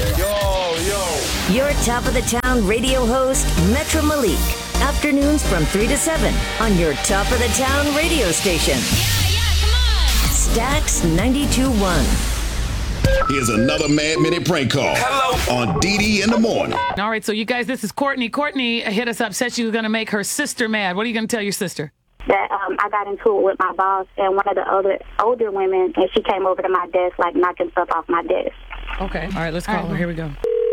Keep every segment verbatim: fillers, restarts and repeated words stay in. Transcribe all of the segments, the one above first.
Yo, yo. Your top of the town radio host, Metro Malik. Afternoons from three to seven on your top of the town radio station. Yeah, yeah, come on. Stax ninety-two point one. Here's another Mad Minute prank call. Hello. On D D in the morning. All right, so you guys, this is Courtney. Courtney hit us up, said she was going to make her sister mad. What are you going to tell your sister? That um, I got into it with my boss and one of the other older women, and she came over to my desk, like knocking stuff off my desk. Okay. All right, let's call All right. her. Here we go.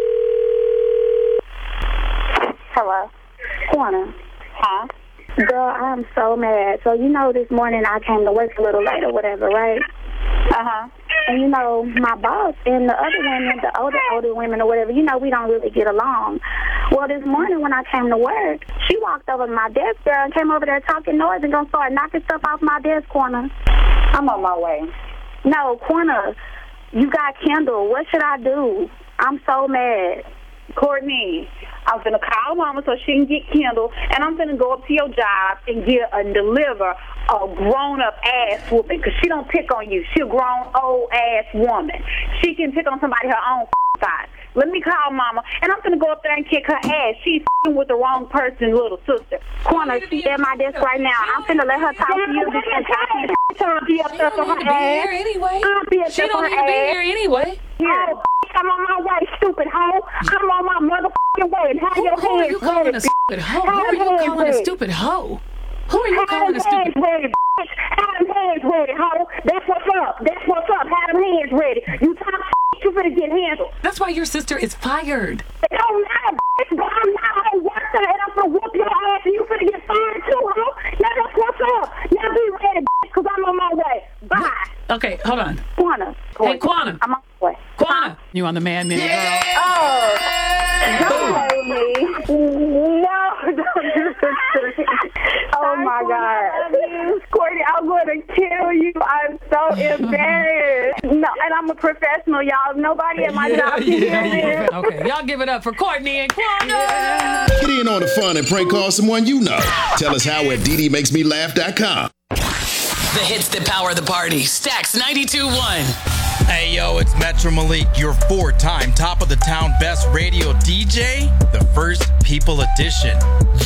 Hello. Corner. Huh? Girl, I'm so mad. So, you know, this morning I came to work a little late or whatever, right? Uh-huh. And, you know, my boss and the other women, the older, older women or whatever, you know, we don't really get along. Well, this morning when I came to work, she walked over to my desk, girl, and came over there talking noise and gonna start knocking stuff off my desk, Corner. I'm on my way. No, Corner, you got Kendall. What should I do? I'm so mad. Courtney, I'm finna call Mama so she can get Kendall, and I'm finna go up to your job and get and deliver a grown-up ass whooping, because she don't pick on you. She a grown, old-ass woman. She can pick on somebody her own size. Let me call Mama, and I'm finna go up there and kick her ass. She's with the wrong person, little sister. Corner, she's at my desk right now. I'm finna let her talk to you. This and I'll be up there for her ass. Anyway. I'll be up She there for don't her need to be ass. here anyway. Oh, I'm on my way, stupid hoe. I'm on my motherfucking way. Have Who, your who are hands you calling ready, a stupid hoe? Who are you hands calling a ready. stupid hoe? Who are you Have calling a them stupid hands ready, bitch. Have them hands ready, hoe. That's what's up. That's what's up. Have them hands ready. You talk shit, you finna get handled. That's why your sister is fired. It don't matter, bitch, but I'm not on work there, and I'm finna whoop your ass, and you finna get fired too, hoe. Now that's what's up. Now be ready, bitch, because I'm on my way. Bye. Okay, hold on. Quana. Hey, Quana. I'm on my way. Quana. You on the Mad Minute, girl. Oh, don't blame me. No, don't do this to me. Oh, my God. Courtney, I'm going to kill you. I'm so embarrassed. No, and I'm a professional, y'all. Nobody at my job can hear this. Okay, y'all give it up for Courtney and Quana. Get in on the fun and prank call someone you know. Tell us how at D D makes me laugh dot com. The hits that power the party. Stax ninety-two point one. Hey, yo, it's Metro Malik, your four-time top of the town best radio D J, the First People Edition.